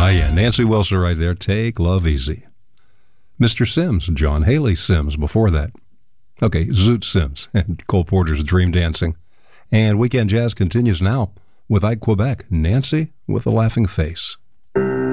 yeah, Nancy Wilson right there. Take Love Easy. Mr. Sims, John Haley Sims before that. Okay, Zoot Sims and Cole Porter's Dream Dancing. And Weekend Jazz continues now with Ike Quebec, Nancy with a Laughing Face.